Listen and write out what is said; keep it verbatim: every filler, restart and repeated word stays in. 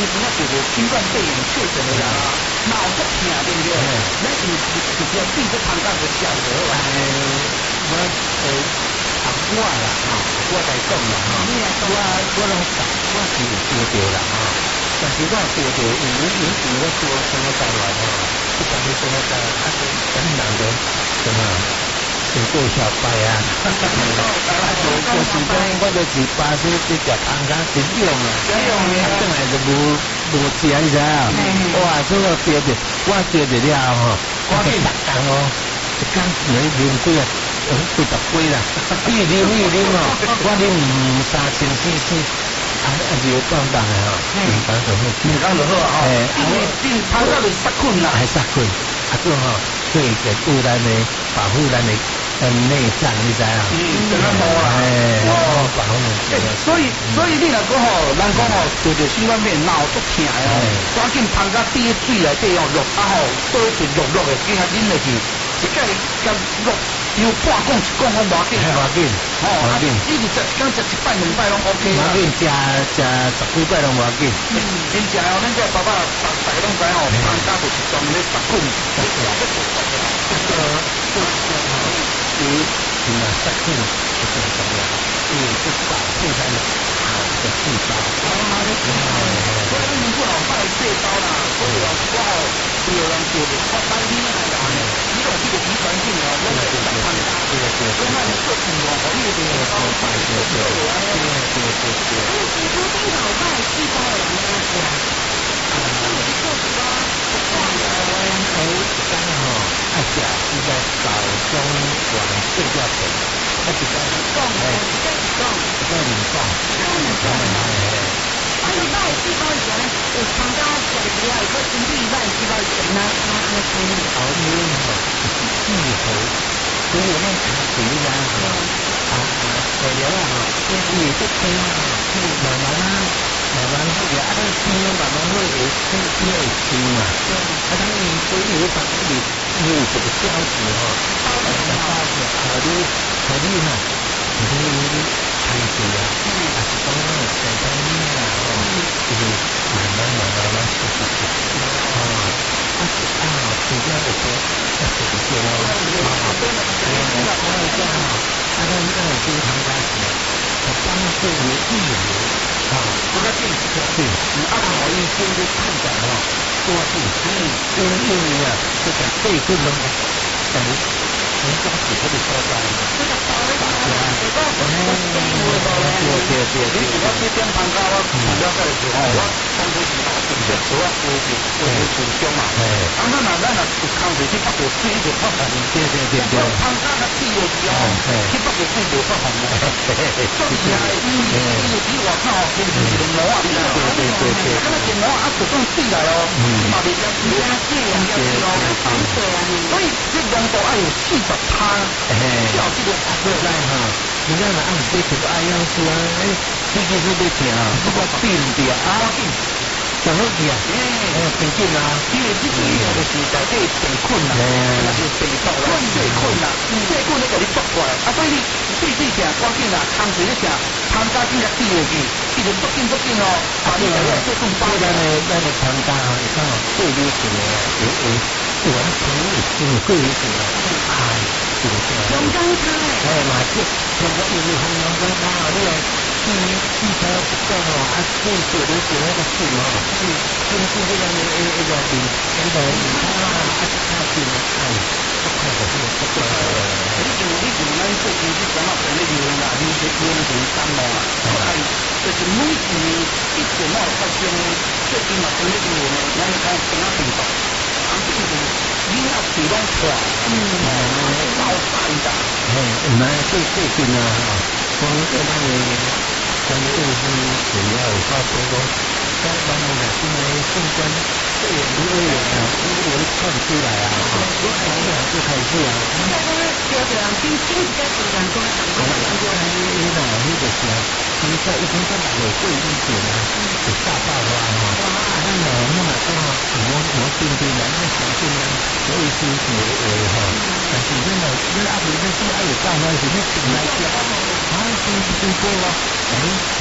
时啊，就是新冠肺炎确诊的人啊，脑足疼对不对？那是直接对这旁边就晓得啦。 我诶，啊我啦哈，我来讲啦哈，我我拢我是有做着啦哈，但是我做着有有有我做什么台湾哈，不管你什么台湾，啊，咱人的什么。做过小白啊，啊，就就是讲，我就是巴士去食香港真用啊，真用啊，转来就无无食，你知影？哇，这个钓着，我钓着了吼，我去六工哦，一工你啉几啊？几十杯啦，你啉你啉哦，我啉三千 C C， 啊啊就放放的吼，平常就好， 平常就好啊，哎，因为因拍到就杀菌啦， 还杀菌，啊个吼，可以给对咱的保护咱的。很内脏，你知啊？ 嗯，真啊多啦。 哎，哦，保护哎，所以所以你若讲吼，人讲吼，做着新冠肺炎脑足疼的哦，赶紧捧甲滴水内底哦，落啊吼，倒一落落的，今下啉落去，一盖甲落有半讲一讲拢无要紧， 无要紧， 哦，无要紧。你是食一工食一摆两摆拢 OK 啦。无要紧，食食十几摆拢无要紧。 嗯，真正哦，咱这爸爸大大拢知吼，捧甲就是专门杀菌，这个这个这个吼。你你要杀菌是很重要，因为是保护咱的好的细胞。啊，好的细胞。所以咱如果老坏细胞啦，所以老我吼，有人做的我当天来讲呢，你有这个遗传性哦，我们是看的。对对对。所以那你做什么？我们的细胞坏的对对对对对对。那皮肤病老坏细胞有没有关系啊？啊，那你做什么？我我刚好爱食应该早中晚睡觉前，啊一个讲诶，一个讲，一个零讲，一个零讲。啊，你歹细胞是安，有参加食了以后，有身体歹细胞是安那那那处理？哦，因为吼是愈合，所以咱查水啊吼，啊啊材料啊吼，这是这些啊，去慢慢啊。慢慢好个，啊，咱生慢慢好个，生生会生嘛。啊，咱因所以有办法你有这个消息吼，啊，消息啊，你啊你哈，你你排水啊，啊是讲那个健康面啊，吼，就是慢慢慢慢慢试试试，哦，啊是啊，除了这些，啊这个些咯，啊，哎呀，我我讲吼，啊，咱咱经常讲是，帮助你预防。啊，这个病对，你按好医生的看诊哦，多病，嗯，因为因为啊，这个肺不能等于人家只可以说在这个包的大家，这个我们对对对，你如果去点旁高啊，主要在是哦，我当初是打主角，主要是是是主凶嘛，哎，啊那那那那康水去北水一直发红，对对对对，旁高的地有标，去北水就发红了，所以啊，因为因为我靠。就是一个膜啊，对对对对，那个膜啊，就算水来哦，嘛袂加水啊，水啊，水哦，防水啊，所以这浓度要有四十趴，最好这个所以咱哈，你看嘛，按这个爱养素啊，哎，这个是得吃啊，这个病的啊，上好去啊，哎，变紧啊，因为这个就是在这变困啦，那就变到了变困啦，变困你给你抓过来，啊，所以你对对吃关键啦，汤水你吃。参加今日第二季，一直不进不进哦，啊，你来做更包的。咱的咱的参加啊，你看哦，最流行的有有有完全有有最流行的，哎，这个是。龙岗菜。哎，嘛这像个有有红龙岗菜啊，你来去去才不讲哦，啊，最最流行那个水哦，是跟是这个那那那个米那个米汤啊，啊，它是哎。不快的，不不快的。你就你就咱最近去讲到什么流啦，你是流行感冒啊，哎，就是每年一点冒发生，最近嘛什么流呢？咱看什么病毒，啊，病毒你要主动出来，嗯，爆发的，哎，那最最近啊，哈，从这那里，从这是主要发生过，刚刚那个因为新冠。这也不会有啊，因为我看出来啊，我从小就开始啊。现在就是叫做人冰冰在自然中长大的研究，因为呢，那个是啊，因为在一般在哪有会医点啊，就大爆发哈。啊，那么那么说我我今天来那相信呢，所以是是呃哈，但是那么那阿伯那是爱有爆发是那进来讲，啊，是是是多咯，哎，啊